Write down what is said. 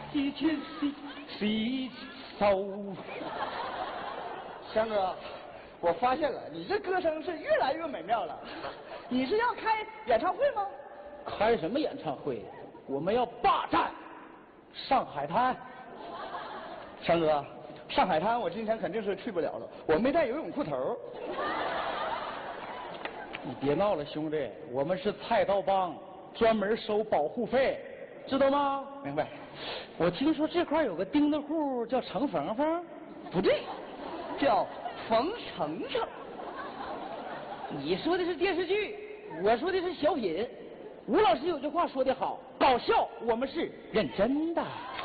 一天洗手。 强哥，我发现了，你这歌声是越来越美妙了。你是要开演唱会吗？ 开什么演唱会？我们要霸占上海滩。 强哥，上海滩我今天肯定是去不了了，我没带游泳裤头。 你别闹了，兄弟，我们是菜刀帮，专门收保护费，知道吗？ 明白。 我听说这块有个钉子户叫程冯冯。 不对，叫冯程程。 你说的是电视剧，我说的是小品。吴老师有句话说得好，搞笑我们是认真的。